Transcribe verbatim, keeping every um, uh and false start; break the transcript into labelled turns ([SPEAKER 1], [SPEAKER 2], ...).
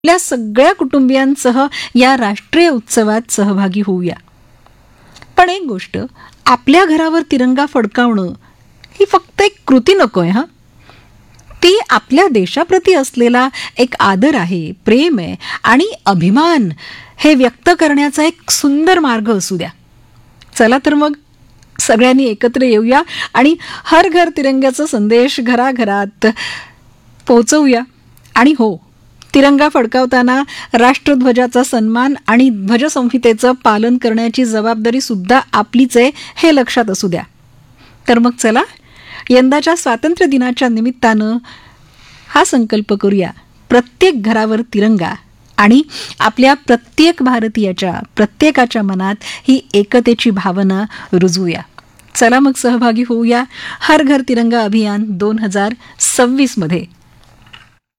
[SPEAKER 1] आपल्या सगळ्या कुटुंबियांसह या राष्ट्रीय उत्सवात सहभागी होऊया. पण एक गोष्ट, आपल्या घरावर तिरंगा फडकावणं ही फक्त एक कृती नकोय हा. ती आपल्या देशाप्रती असलेला एक आदर आहे, प्रेम आहे आणि अभिमान हे व्यक्त करण्याचा एक सुंदर मार्ग असू द्या. चला तर मग सगळ्यांनी एकत्र येऊया आणि हर घर तिरंग्याचा संदेश घराघरात पोहोचवूया. आणि हो, तिरंगा फडकावताना राष्ट्रध्वजाचा सन्मान आणि ध्वजसंहितेचं पालन करण्याची जबाबदारी सुद्धा आपलीच आहे हे लक्षात असू द्या. तर मग चला, यंदाच्या स्वातंत्र्य दिनाच्या निमित्तानं हा संकल्प करूया, प्रत्येक घरावर तिरंगा, आणि आपल्या प्रत्येक भारतीयाच्या प्रत्येकाच्या मनात ही एकतेची भावना रुजवूया. चला मग सहभागी होऊया हर घर तिरंगा अभियान दोन हजार सव्वीस मध्ये.